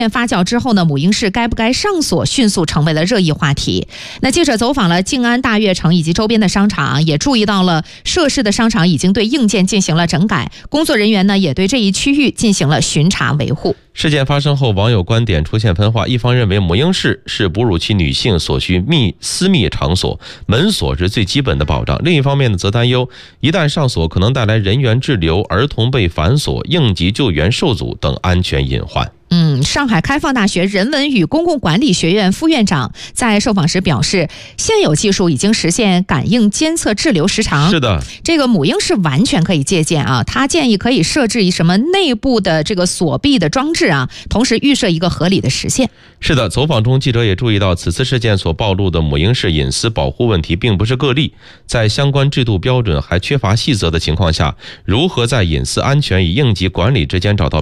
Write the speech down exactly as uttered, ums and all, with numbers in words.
发酵之后呢，母婴室该不该上锁迅速成为了热议话题。那记者走访了静安大悦城以及周边的商场，也注意到了涉事的商场已经对硬件进行了整改，工作人员呢也对这一区域进行了巡查维护。 事件发生后，网友观点出现分化，一方认为母婴室是哺乳期女性所需密私密场所，门锁是最基本的保障；另一方面呢，则担忧一旦上锁，可能带来人员滞留、儿童被反锁、应急救援受阻等安全隐患。 嗯，上海开放大学人文与公共管理学院副院长在受访时表示，现有技术已经实现感应监测滞留时长。 是的， 这个母婴室完全可以借鉴啊。他建议可以设置一什么内部的这个锁闭的装置啊，同时预设一个合理的时限。 是的，走访中记者也注意到，此次事件所暴露的母婴室隐私保护问题并不是个例，在相关制度标准还缺乏细则的情况下，如何在隐私安全与应急管理之间找到